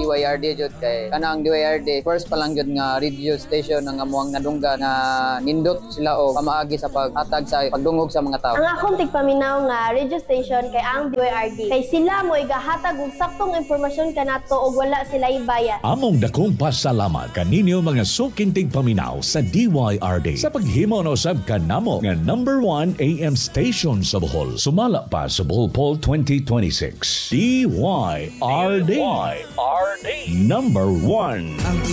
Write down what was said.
DYRD jud kay kana ang DYRD first pa lang jud nga radio station nga amuang nadungga nga nindot sila o pamaagi sa paghatag sa pagdungog sa mga tao. Ang akong tigpaminaw nga radio station kay ang DYRD kay sila mo igahatag og saktong impormasyon kanato og wala sila ibayad. Among dakong pasalamat kaninyo mga sukintig paminaw sa DYRD sa paghimo na usab kanamo nga number 1 AM station sa Bohol. Sumala pa sa Bohol Poll 2026. DYRD. Number 1.